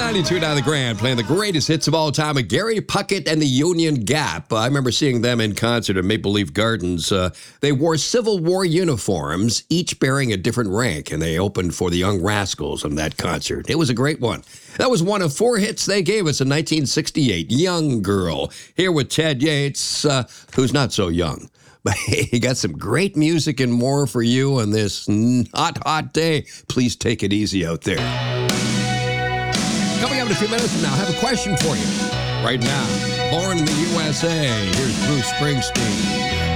92 down the Grand, playing the greatest hits of all time with Gary Puckett and the Union Gap. I remember seeing them in concert at Maple Leaf Gardens. They wore Civil War uniforms, each bearing a different rank, and they opened for the Young Rascals in that concert. It was a great one. That was one of 4 hits they gave us in 1968, Young Girl. Here with Ted Yates, who's not so young. But he got some great music and more for you on this hot, hot day. Please take it easy out there. Coming up in a few minutes from now, I have a question for you. Right now, born in the USA, here's Bruce Springsteen.